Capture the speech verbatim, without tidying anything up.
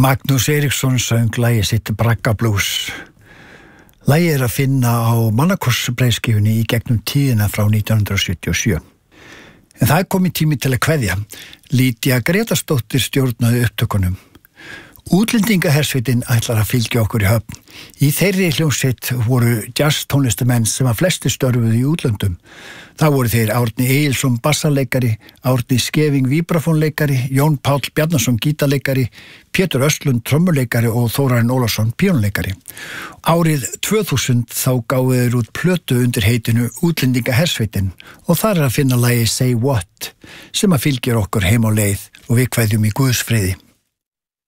Magnús Eiríksson söng lagið sitt Bragga Blues. Lagið er að finna á Mannakorsbreiðskífunni í gegnum tíðina frá nítján hundrað sjötíu og sjö. En það er komið tími til að kveðja. Lýdía Grétarsdóttir stjórnaði upptökunum. Útlendingahersveitin ætlar að fylgja okkur í höfn. Í þeirri hljómsveit voru jazz tónlistamenn sem að flesti störfuðu í útlöndum. Það voru þeir Árni Egilsson bassaleikari, Árni Skeving víbrafónleikari, Jón Páll Bjarnason gítarleikari, Pétur Östlund trommuleikari og Þórarinn Ólafsson píanóleikari. Árið tvö þúsund þá gáfu þeir út plötu undir heitinu Útlendingahersveitin og þar er að finna lagið Say What sem að fylgir okkur heim á leið og við kveðjum í Guðs friði.